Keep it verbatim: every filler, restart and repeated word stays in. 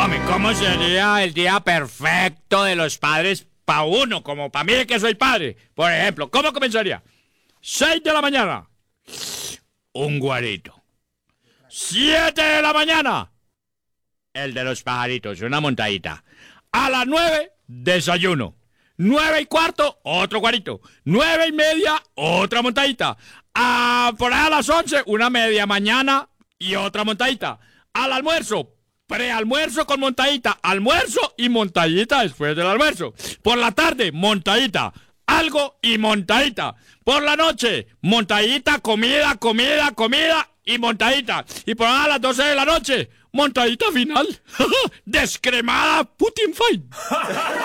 Hombre, ¿cómo sería el día perfecto de los padres para uno, como para mí que soy padre? Por ejemplo, ¿cómo comenzaría? seis de la mañana, un guarito. siete de la mañana, el de los pajaritos, una montadita. A las nueve, desayuno. nueve y cuarto, otro guarito. nueve y media, otra montadita. A, por ahí a las once, una media mañana y otra montadita. Al almuerzo, prealmuerzo con montadita. Almuerzo y montadita después del almuerzo. Por la tarde, montadita. Algo y montadita. Por la noche, montadita, comida, comida, comida y montadita. Y por ahí a las doce de la noche, montadita final. Descremada Putin Fine.